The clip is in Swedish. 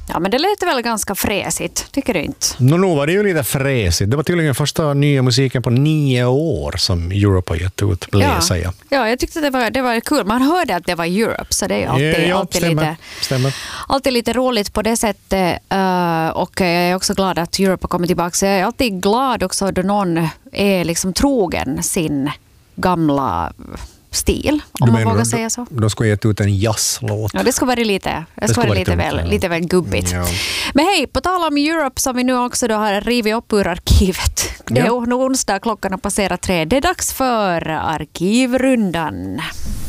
Ja, men det lät väl ganska fräsigt, tycker du inte? Nu var det ju lite fräsigt. Det var tydligen första nya musiken på 9 år som Europe har gett ut, vill jag säga. Ja, jag tyckte det var kul. Man hörde att det var Europe, så det är alltid lite roligt på det sättet. Och jag är också glad att Europe har kommit tillbaka. Så jag är alltid glad också då någon är liksom trogen sin gamla stil, om man vågar säga så. Då ska jag gett ut en jazzlåt. Ja, det ska vara lite väl gubbigt. Ja. Men hej, på tal om Europe som vi nu också då har rivit upp ur arkivet. Det är nu onsdag, klockan har passerat 3. Det är dags för Arkivrundan.